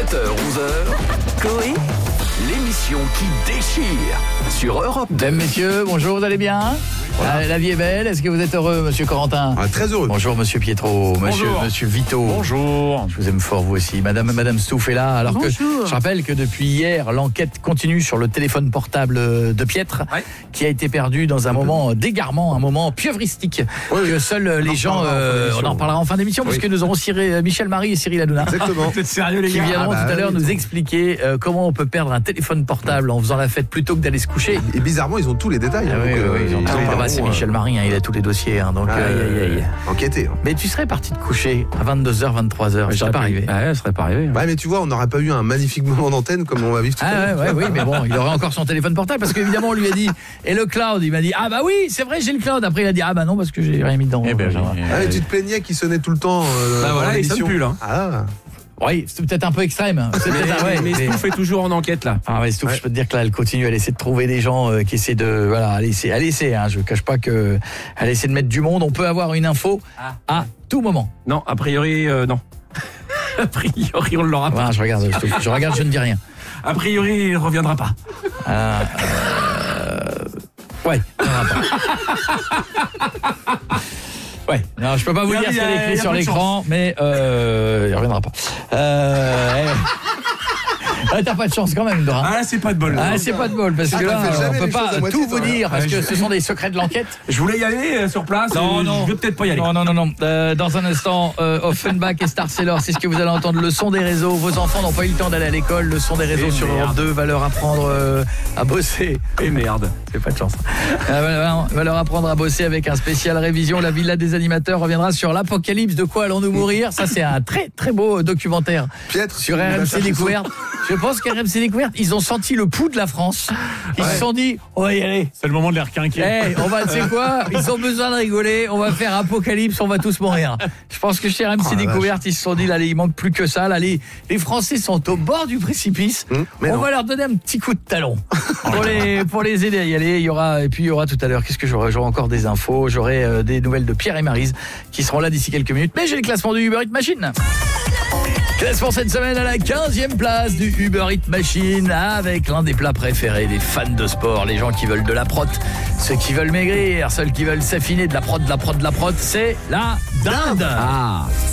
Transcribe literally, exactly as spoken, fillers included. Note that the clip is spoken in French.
sept heures onze heures, Coé, l'émission qui déchire sur Europe deux. Mesdames, messieurs, bonjour, vous allez bien? Voilà. La, la vie est belle, est-ce que vous êtes heureux, monsieur Corentin? Ah, très heureux. Bonjour, monsieur Pietro, monsieur, Bonjour. monsieur Vito. Bonjour. Je vous aime fort, vous aussi. Madame, Madame Stouff est là, alors Bonjour. que je rappelle que depuis hier, l'enquête continue sur le téléphone portable de Pietre, Ouais. qui a été perdu dans un moment d'égarement, un moment pieuvristique, Oui, que seuls les gens, euh, on en parlera en fin d'émission, Oui. puisque nous aurons Cyril, Michel Marie et Cyril Hanouna. Exactement. Vous êtes sérieux, les Qui gars? viendront Ah bah tout à l'heure oui, nous ils ont- expliquer euh, comment on peut perdre un téléphone portable en faisant la fête plutôt que d'aller se coucher. Et bizarrement, ils ont tous les détails. Ah hein, oui, donc, oui, euh, ils ont ils tous ont les- vraiment, bah, c'est euh, Michel Marie, hein, il a tous les dossiers, hein, donc ah, aïe, aïe, aïe. enquêté. hein. Mais tu serais parti te coucher à vingt-deux heures, vingt-trois heures, je serais pas arrivé. Ah ouais, ça serait pas arrivé. Ouais, mais tu vois, on n'aurait pas eu un magnifique moment d'antenne comme on va vivre tout à Ah l'heure. ouais, ouais, oui, mais bon, il aurait encore son téléphone portable parce qu'évidemment on lui a dit, et le cloud, il m'a dit, ah bah oui, c'est vrai, j'ai le cloud. Après il a dit, ah bah non, parce que j'ai rien mis dedans. Eh ben, Genre, oui. Ah, mais tu te plaignais qu'il sonnait tout le temps. Euh, Bah dans voilà, il l'émission. sonne plus, là. Ah, oui, c'est peut-être un peu extrême. C'est Mais, peut-être un- ouais, mais mais- Stouff est toujours en enquête là. Ah ouais, Stouff, Ouais. je peux te dire que là, elle continue, elle essaie de trouver des gens euh, qui essaient de, voilà, elle essaie, elle essaie, hein, je cache pas que, elle essaie de mettre du monde. On peut avoir une info Ah. à tout moment. Non, a priori, euh, non. A priori, on ne l'aura pas. Voilà, je regarde, Stouff, je regarde, je ne dis rien. A priori, il reviendra pas. Ah, euh, ouais, il y en aura pas. Ouais, non, je peux pas vous Il y a- dire ce il y qu'il y a- a il y écrit a sur peu de l'écran, mais euh, il reviendra pas. Euh, eh. Ah, t'as pas de chance quand même, Dora. Ah là, c'est pas de bol. Ah, c'est pas de bol, parce Ah, que t'as là, fait jamais on peut les choses pas à moitié, tout vous toi, dire, hein. parce Ouais, que je- ce sont des secrets de l'enquête. Je voulais y aller euh, sur place. Non, et non. Je vais peut-être pas y aller. Non, non, non, non. Euh, dans un instant, euh, Offenbach et Star Sailor, c'est ce que vous allez entendre, le son des réseaux. Vos enfants n'ont pas eu le temps d'aller à l'école. Le son des réseaux Et sur merde. Europe deux va leur apprendre euh, à bosser. Et merde. C'est pas de chance. Euh, va, va leur apprendre à bosser avec un spécial révision. La Villa des animateurs reviendra sur l'apocalypse. De quoi allons-nous mourir? Ça, c'est un très, très beau documentaire Pietre, sur il va R M C chercher Découverte. Je pense qu'R M C Découverte, ils ont senti le pouls de la France. Ils se sont dit, on va y aller. C'est le moment de les requinquer. Hey, on va, tu sais quoi? Ils ont besoin de rigoler. On va faire apocalypse. On va tous mourir. Je pense que chez R M C Oh, la Découverte, ils se sont dit, là, il manque plus que ça. Là, les, les Français sont au bord du précipice. Hum, mais on non. va leur donner un petit coup de talon pour les, pour les aider à y aller. Il y aura, et puis il y aura tout à l'heure, qu'est-ce que j'aurai? J'aurai encore des infos. J'aurai euh, des nouvelles de Pierre et Maryse qui seront là d'ici quelques minutes. Mais j'ai le classement du Uber Eats Machine. Classement cette semaine à la quinzième place du Uber Eats Machine avec l'un des plats préférés des fans de sport, les gens qui veulent de la prot, ceux qui veulent maigrir, ceux qui veulent s'affiner de la prot, de la prot, de la prot, c'est la dinde. Ah.